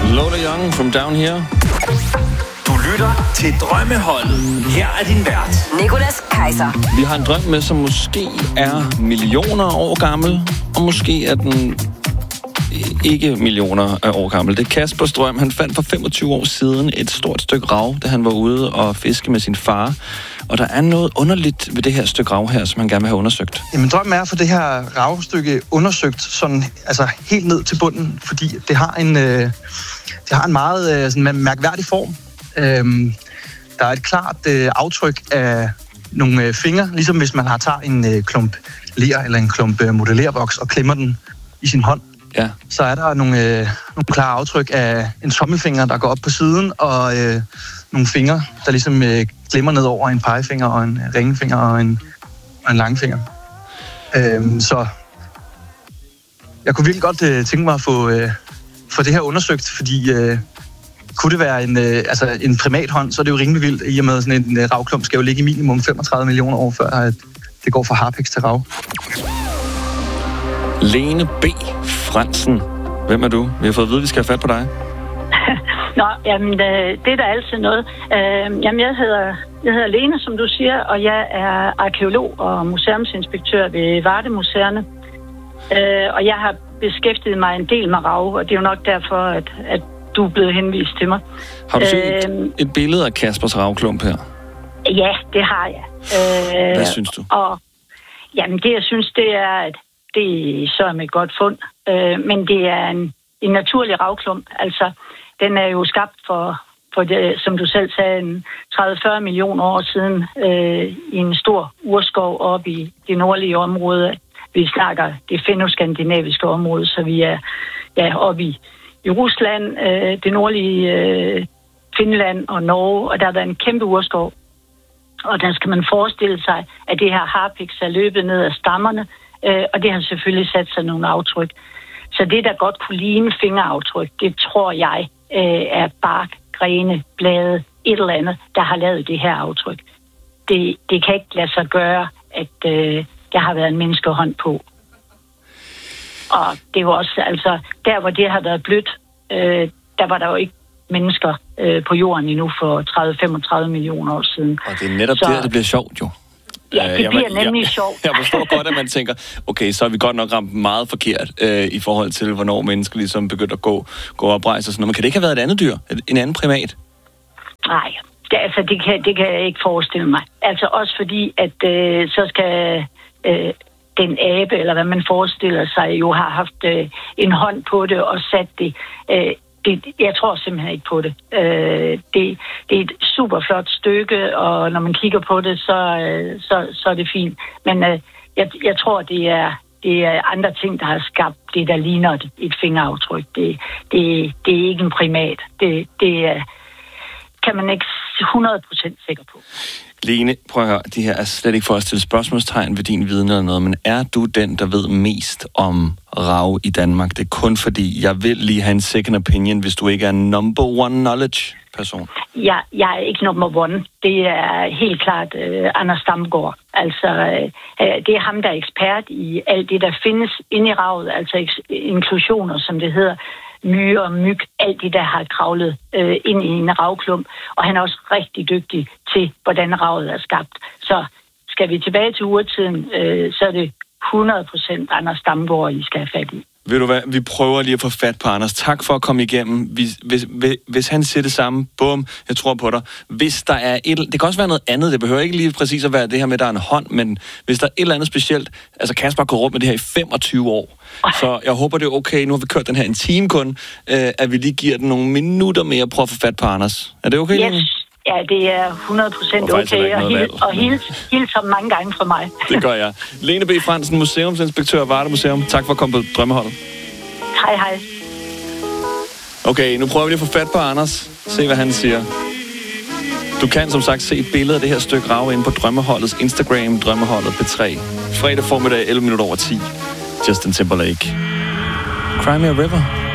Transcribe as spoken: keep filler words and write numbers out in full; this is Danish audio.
Lola Young from Down Here. Du lytter til Drømmeholdet. Her er din vært, Nicolas Kaiser. Vi har en drøm med, som måske er millioner år gammel, og måske er den ikke millioner af år gammel. Det er Kaspers drøm. Han fandt for femogtyve år siden et stort stykke rav, da han var ude og fiske med sin far. Og der er noget underligt ved det her stykke rav her, som han gerne vil have undersøgt. Jamen, drømmen er for det her ravstykke undersøgt sådan, altså helt ned til bunden, fordi det har en, øh, det har en meget øh, sådan mærkværdig form. Øhm, der er et klart øh, aftryk af nogle øh, fingre, ligesom hvis man har tager en øh, klump ler eller en klump øh, modellervoks og klemmer den i sin hånd. Ja. Så er der nogle, øh, nogle klare aftryk af en tommelfinger, der går op på siden, og øh, nogle fingre, der ligesom øh, glimmer ned over en pegefinger og en ringefinger og en, og en langfinger. Øhm, så jeg kunne virkelig godt øh, tænke mig at få, øh, få det her undersøgt, fordi øh, kunne det være en, øh, altså en primathånd, så er det jo rimelig vildt, i og med sådan en øh, ravklump skal jo ligge i minimum femogtredive millioner år, før at det går fra harpiks til rav. Lene B. Fransen. Hvem er du? Vi har fået at vide, at vi skal have fat på dig. Nå, jamen, det er da altid noget. Øh, jamen, jeg hedder, jeg hedder Lene, som du siger, og jeg er arkeolog og museumsinspektør ved Varde-museerne. Øh, og jeg har beskæftiget mig en del med rav, og det er jo nok derfor, at, at du er blevet henvist til mig. Har du set øh, et, et billede af Kaspers ravklump her? Ja, det har jeg. Øh, Hvad synes du? Og, jamen, det jeg synes, det er, at det er så med et godt fund. Øh, men det er en, en naturlig ravklump. Altså, den er jo skabt for, for det, som du selv sagde, tredive til fyrre millioner år siden øh, i en stor urskov oppe i det nordlige område. Vi snakker det fennoskandinaviske område, så vi er ja, oppe i, i Rusland, øh, det nordlige øh, Finland og Norge, og der har været en kæmpe urskov. Og der skal man forestille sig, at det her harpiks er løbet ned ad stammerne, øh, og det har selvfølgelig sat sig nogle aftryk. Så det, der godt kunne ligne fingeraftryk, det tror jeg øh, er bark, grene, blade, et eller andet, der har lavet det her aftryk. Det, det kan ikke lade sig gøre, at øh, der har været en menneskehånd på. Og det er jo også, altså, der hvor det har været blødt, øh, der var der jo ikke mennesker øh, på jorden endnu for tredive til femogtredive millioner år siden. Og det er netop så der, det bliver sjovt jo. Ja, det jeg, bliver nemlig jeg, sjovt. Jeg forstår godt, at man tænker, okay, så har vi godt nok ramt meget forkert øh, i forhold til, hvornår mennesker ligesom begyndte at gå, gå oprejse og sådan noget. Men kan det ikke have været et andet dyr? En anden primat? Nej, det, altså, det, kan, det kan jeg ikke forestille mig. Altså også fordi, at øh, så skal øh, den abe, eller hvad man forestiller sig, jo har haft øh, en hånd på det og sat det. Øh, det jeg tror simpelthen ikke på det. Øh, det. Det er et super flot stykke, og når man kigger på det, så, øh, så, så er det fint. Men øh, jeg, jeg tror, det er, det er andre ting, der har skabt det, der ligner et, et fingeraftryk. Det, det, det er ikke en primat. Det, det er, kan man ikke hundrede procent sikker på. Lene, prøv at høre, det her er slet ikke for at stille spørgsmålstegn ved din viden eller noget, men er du den, der ved mest om rav i Danmark? Det er kun fordi, jeg vil lige have en second opinion, hvis du ikke er number one knowledge person. Ja, jeg er ikke number one. Det er helt klart uh, Anders Damgaard. Altså, uh, det er ham, der er ekspert i alt det, der findes inde i ravet, altså eks- inklusioner, som det hedder, myre og myg, alt det, der har kravlet øh, ind i en ravklump. Og han er også rigtig dygtig til, hvordan ravet er skabt. Så skal vi tilbage til urtiden, øh, så er det hundrede procent Anders Damgaard, I skal have fat i. Ved du hvad, vi prøver lige at få fat på Anders. Tak for at komme igennem. Hvis, hvis, hvis han siger det samme, bum, jeg tror på dig. Hvis der er et, det kan også være noget andet, det behøver ikke lige præcis at være det her med, at der er en hånd, men hvis der er et eller andet specielt, altså Kasper har gået rundt med det her i femogtyve år, så jeg håber, det er okay, nu har vi kørt den her en time kun, øh, at vi lige giver den nogle minutter mere at prøve at få fat på Anders. Er det okay? Yes. Ja, det er hundrede procent okay, og, hil, og hils, hils ham mange gange fra mig. Det gør jeg. Lene B. Fransen, museumsinspektør af Varde Museum. Tak for at komme på Drømmeholdet. Hej, hej. Okay, nu prøver vi lige at få fat på Anders. Se, hvad han siger. Du kan som sagt se et billede af det her stykke rav inde på Drømmeholdets Instagram, Drømmeholdet P tre. Fredag formiddag elleve minutter over ti. Justin Timberlake. Cry Me a River.